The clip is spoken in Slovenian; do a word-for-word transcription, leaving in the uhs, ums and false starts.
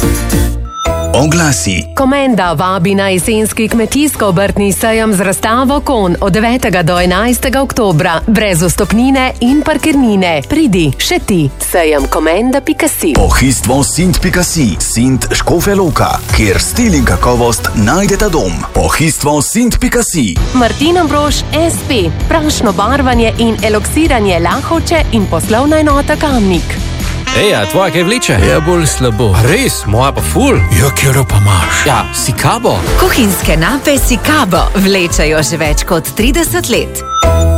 Oglasi. Komenda vabi na jesenski kmetijsko-obrtni sejem z razstavo konj od devetega do enajstega oktobra, brez vstopnine in parkirnine. Pridi, še ti, sejem komenda pika si. Pohistvo Sint pika si, Sint Škofja Loka, kjer stil in kakovost najdeta dom. Pohistvo Sint pika si. Martin Ambrož es pe, prašno barvanje in eloksiranje Lahovče in poslovna enota Kamnik. Ej, a tvoja kaj vleče? Ja, bolj slabo. Res, moja pa ful. Ja, kjero pa imaš? Ja, Sikabo. Kuhinjske nape Sikabo vlečajo že več kot trideset let.